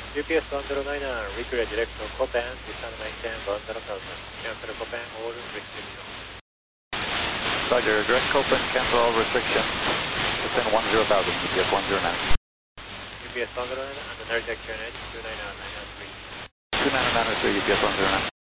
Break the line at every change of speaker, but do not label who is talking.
UPS 109, require direct to Copan, descend maintain 10,000. Cancel Copan, all restrictions.
Roger, direct Copan, cancel all restrictions. Descend 10,000, UPS 109.
UPS 109, and the direct QNH 29993.
29993, UPS 109.